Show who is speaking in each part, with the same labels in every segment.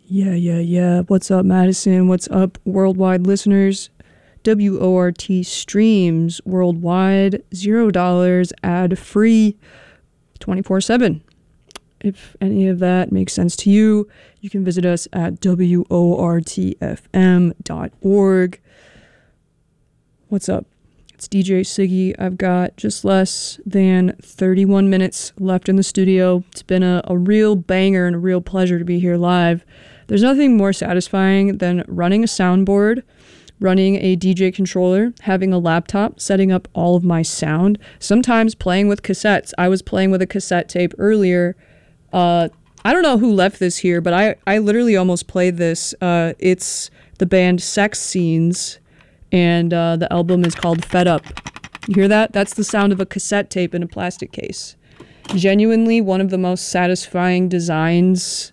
Speaker 1: Yeah. What's up, Madison? What's up, worldwide listeners? WORT streams worldwide, $0, ad-free, 24/7. If any of that makes sense to you, you can visit us at wortfm.org. What's up? It's DJ Siggy. I've got just less than 31 minutes left in the studio. It's been a real banger and a real pleasure to be here live. There's nothing more satisfying than running a soundboard, running a DJ controller, having a laptop, setting up all of my sound, sometimes playing with cassettes. I was playing with a cassette tape earlier. I don't know who left this here, but I literally almost played this. It's the band Sex Scenes, and the album is called Fed Up. You hear that? That's the sound of a cassette tape in a plastic case. Genuinely one of the most satisfying designed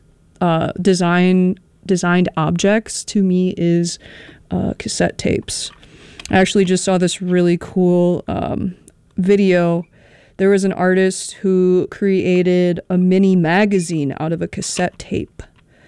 Speaker 1: objects to me is cassette tapes. I actually just saw this really cool video. There was an artist who created a mini magazine out of a cassette tape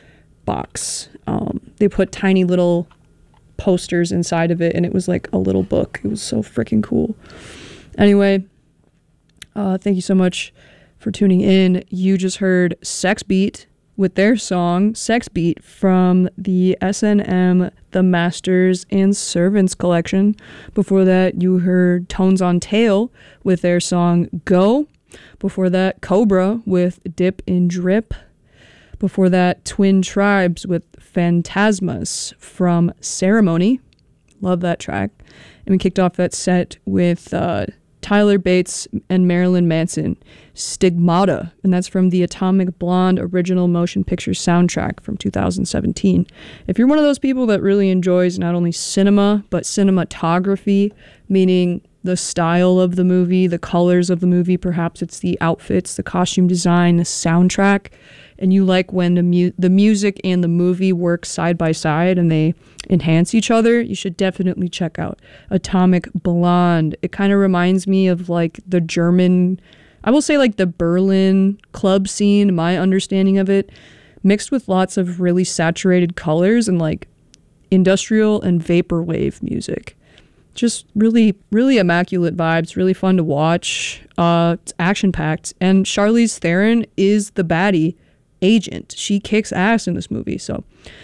Speaker 1: box. They put tiny little posters inside of it, and it was like a little book. It was so freaking cool. Anyway, thank you so much for tuning in. You just heard Sex Beat with their song Sex Beat from the S&M The Masters and Servants collection. Before that, you heard Tones on Tail with their song Go. Before that, Cobra with Dip and Drip. Before that, Twin Tribes with Phantasmas from Ceremony. Love that track. And we kicked off that set with Tyler Bates and Marilyn Manson, Stigmata, and that's from the Atomic Blonde original motion picture soundtrack from 2017. If you're one of those people that really enjoys not only cinema, but cinematography, meaning the style of the movie, the colors of the movie, perhaps it's the outfits, the costume design, the soundtrack, and you like when the music and the movie work side by side and they enhance each other, you should definitely check out Atomic Blonde. It kind of reminds me of like the German, I will say like the Berlin club scene, my understanding of it, mixed with lots of really saturated colors and like industrial and vaporwave music. Just really, really immaculate vibes, really fun to watch. It's action-packed, and Charlize Theron is the baddie agent. She kicks ass in this movie. So,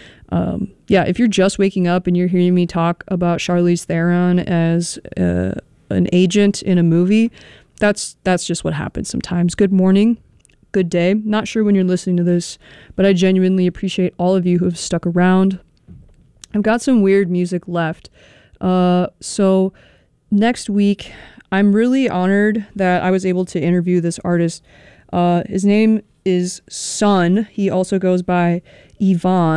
Speaker 1: yeah, if you're just waking up and you're hearing me talk about Charlize Theron as an agent in a movie, that's just what happens sometimes. Good morning, good day. Not sure when you're listening to this, but I genuinely appreciate all of you who have stuck around. I've got some weird music left. So next week, I'm really honored that I was able to interview this artist. His name is Sun. He also goes by Yvonne.